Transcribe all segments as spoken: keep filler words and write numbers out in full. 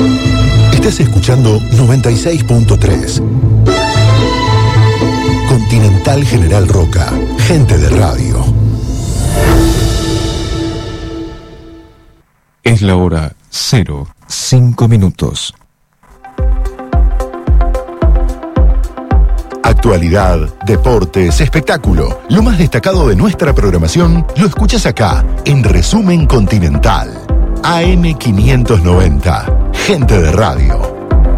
Estás escuchando noventa y seis punto tres. Continental General Roca, gente de radio. Es la hora cero, cinco minutos. Actualidad, deportes, espectáculo. Lo más destacado de nuestra programación lo escuchas acá, en Resumen Continental. A M quinientos noventa, gente de radio.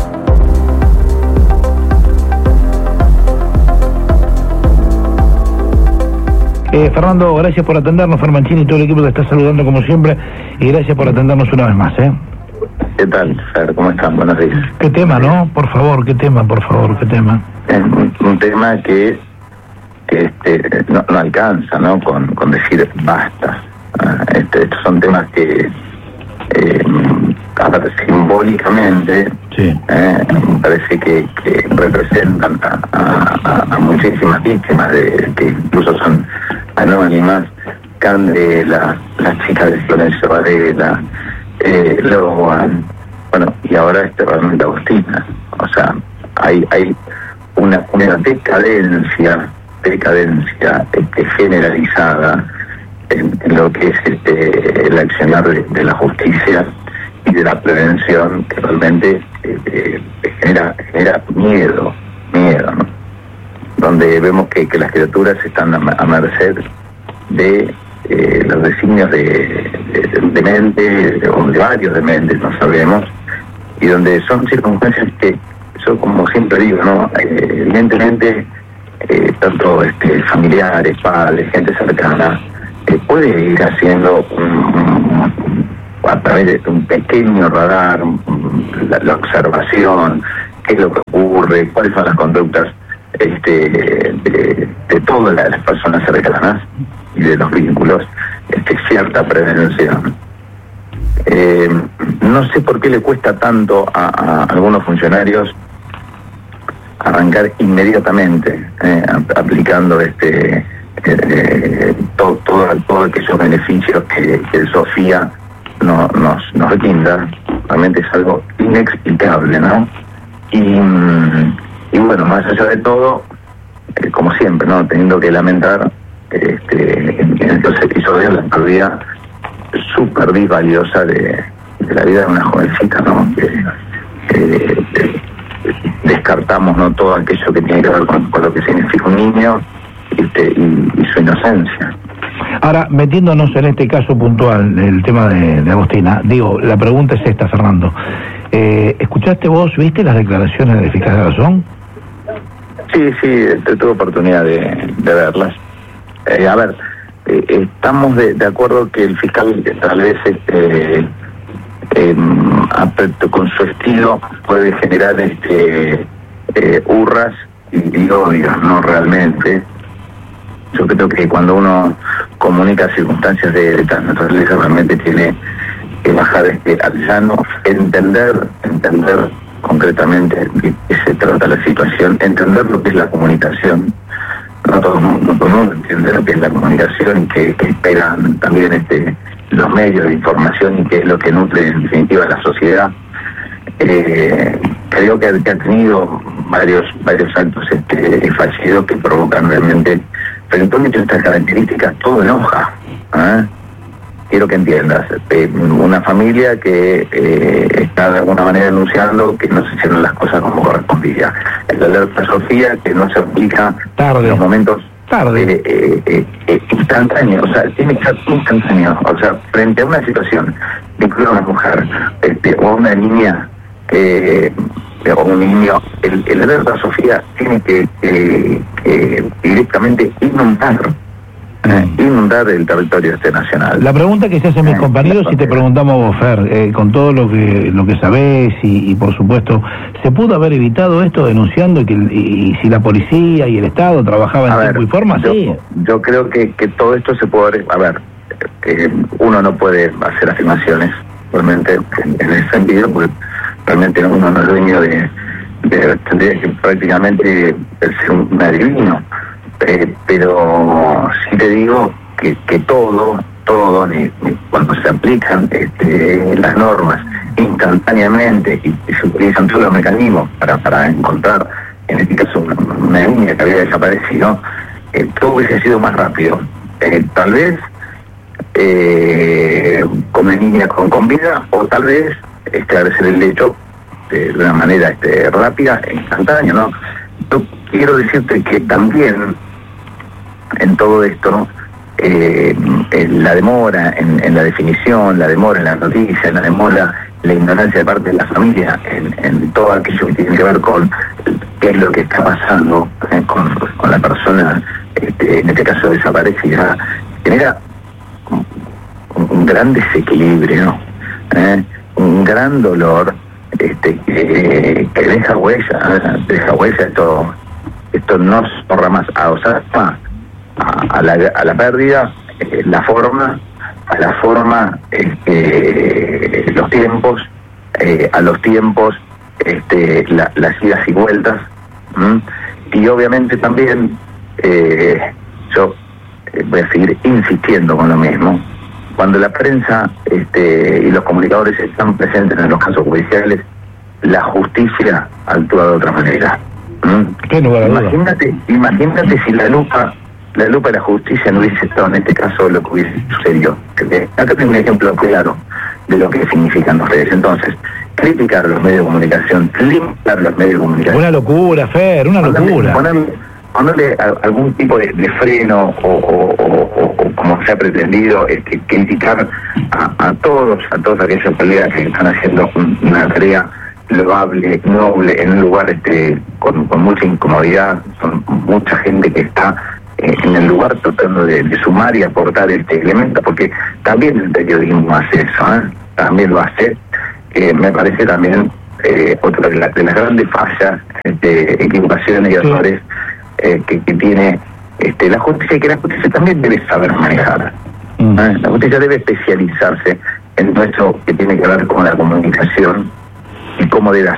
Eh, Fernando, gracias por atendernos, Fermancini y todo el equipo te está saludando como siempre, y gracias por atendernos una vez más, ¿eh? ¿Qué tal, Fer? ¿Cómo están? Buenos días. ¿Qué tema, no? Por favor, ¿qué tema, por favor, qué tema? Es un, un tema que, que este, no, no alcanza, ¿no? Con, con decir basta. Uh, este, estos son temas que, eh, a ver, simbólicamente, sí. eh, me parece que, que representan a, a, a muchísimas víctimas, de, que incluso son anónimas. Candela, la chica de Florencio Varela, eh, Logan, bueno, y ahora este realmente Agustina. O sea, hay hay una, una decadencia, decadencia este, generalizada en, en lo que es este el accionar de, de la justicia y de la prevención, que realmente eh, eh, genera genera miedo, miedo, ¿no? Donde vemos que, que las criaturas están a, a merced de eh, los designios de, de, de mente, o de varios dementes, no sabemos, y donde son circunstancias que, yo como siempre digo, ¿no? Eh, evidentemente, eh, tanto este, familiares, padres, gente cercana, eh, puede ir haciendo un, un, a través de un pequeño radar, un, la, la observación, qué es lo que ocurre, cuáles son las conductas este, de, de todas las personas cercanas y de los vínculos, este, cierta prevención. Eh, no sé por qué le cuesta tanto a, a algunos funcionarios arrancar inmediatamente eh, aplicando este eh, todo, todo, todo aquellos beneficios que, que Sofía no, nos, nos brinda. Realmente es algo inexplicable, ¿no? Y, y bueno, más allá de todo, eh, como siempre, ¿no? Teniendo que lamentar este, en, en estos episodios la pérdida súper valiosa de, de la vida de una jovencita, ¿no? Que, que, que descartamos, ¿no? Todo aquello que tiene que ver con, con lo que significa un niño este, y, y su inocencia. Ahora, metiéndonos en este caso puntual, el tema de, de Agustina, digo, la pregunta es esta, Fernando. Eh, ¿Escuchaste vos, viste las declaraciones del fiscal Garzón? Sí, sí, tuve oportunidad de, de verlas. Eh, a ver, eh, estamos de, de acuerdo que el fiscal tal vez este, eh, con su estilo puede generar este eh, hurras y, y odios, no realmente. Yo creo que cuando uno comunica circunstancias de, de tal naturaleza realmente tiene que bajar este, al llano, entender, entender concretamente de qué se trata la situación, entender lo que es la comunicación. No todo el mundo, todo el mundo entiende lo que es la comunicación y que, que esperan también este los medios de información y que es lo que nutre en definitiva la sociedad. Eh, creo que, que ha tenido varios varios actos este, fallidos que provocan realmente, pero entonces estas características todo enoja. ¿eh? Quiero que entiendas, eh, una familia que eh, está de alguna manera denunciando que no se hicieron las cosas como correspondía. El alerta Sofía que no se aplica tarde. En los momentos tarde eh, eh, eh, eh, instantáneos, o sea, tiene que ser instantáneo. O sea, frente a una situación de incluir a una mujer este, o a una niña eh, o un niño, el, el alerta Sofía tiene que, que, que directamente inundar. Eh, inundar el territorio este nacional. La pregunta que se hacen mis eh, compañeros, si te preguntamos vos, Fer, eh, con todo lo que lo que sabés y, y por supuesto, ¿se pudo haber evitado esto denunciando y, que, y, y si la policía y el Estado trabajaban en tiempo y forma? Yo, sí. yo creo que, que todo esto se puede haber, a ver, eh, uno no puede hacer afirmaciones realmente en, en ese sentido, porque realmente uno no es dueño de, de, de, de prácticamente ser un adivino. Eh, pero sí te digo que, que todo, todo, ni, ni cuando se aplican este, las normas instantáneamente y, y se utilizan todos los mecanismos para, para encontrar, en este caso, una, una niña que había desaparecido, eh, todo hubiese sido más rápido. Eh, tal vez eh, con una niña con, con vida, o tal vez esclarecer el hecho de, de una manera este, rápida e instantánea, ¿no? Yo quiero decirte que también en todo esto, eh, en la demora en, en la definición, la demora en la noticia, la demora, la ignorancia de parte de la familia en, en todo aquello que tiene que ver con qué es lo que está pasando eh, con, con la persona, este, en este caso desaparecida, genera un, un gran desequilibrio, ¿eh? Un gran dolor, este, que, que deja huella, ¿eh? deja huella. Esto, esto no se borra más, a, o sea, a, a, la, a la pérdida, eh, la forma, a la forma, este, los tiempos, eh, a los tiempos, este, la, las idas y vueltas, ¿m? Y obviamente también eh, yo eh, voy a seguir insistiendo con lo mismo. Cuando la prensa este, y los comunicadores están presentes en los casos judiciales, la justicia actúa de otra manera. ¿Mm? Imagínate, imagínate si la lupa, la lupa de la justicia no hubiese estado en este caso lo que hubiese sucedido. Acá tengo un ejemplo claro de lo que significan los redes. Entonces, criticar los medios de comunicación, limpiar los medios de comunicación. Una locura, Fer, una locura. Ponerle, ponerle algún tipo de, de freno o, o, o, o, o como se ha pretendido este, criticar a, a todos, a todos aquellos colegas que están haciendo una tarea loable, noble, en un lugar este con, con mucha incomodidad, con mucha gente que está eh, en el lugar tratando de, de sumar y aportar este elemento, porque también el periodismo hace eso, ¿eh? También lo hace. Eh, me parece también eh, otra de, la, de las grandes fallas, este, equivocaciones y errores eh, que, que tiene este, la justicia, y que la justicia también debe saber manejar. Mm. ¿Eh? La justicia debe especializarse en todo eso que tiene que ver con la comunicación y cómo debe